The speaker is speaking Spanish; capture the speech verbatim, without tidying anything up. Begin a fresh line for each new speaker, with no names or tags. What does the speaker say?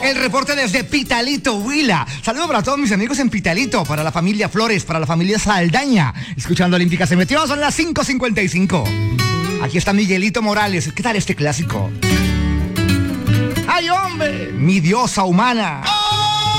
El reporte desde Pitalito, Huila. Saludos para todos mis amigos en Pitalito, para la familia Flores, para la familia Saldaña. Escuchando Olímpica se metió, son las cinco cincuenta y cinco. Aquí está Miguelito Morales. ¿Qué tal este clásico? ¡Ay, hombre! Mi diosa humana.